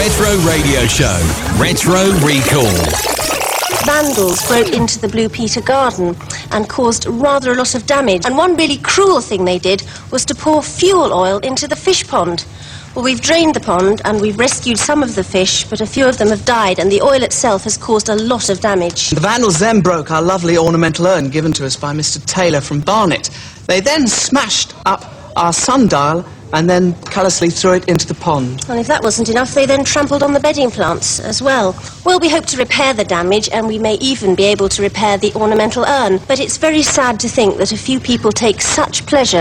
Retro Radio Show. Retro Recall. Vandals broke into the Blue Peter garden and caused rather a lot of damage. And one really cruel thing they did was to pour fuel oil into the fish pond. Well, we've drained the pond and we've rescued some of the fish, but a few of them have died, and the oil itself has caused a lot of damage. The vandals then broke our lovely ornamental urn given to us by Mr. Taylor from Barnet. They then smashed up our sundial and then callously threw it into the pond. And if that wasn't enough, they then trampled on the bedding plants as well. Well, we hope to repair the damage, and we may even be able to repair the ornamental urn. But it's very sad to think that a few people take such pleasure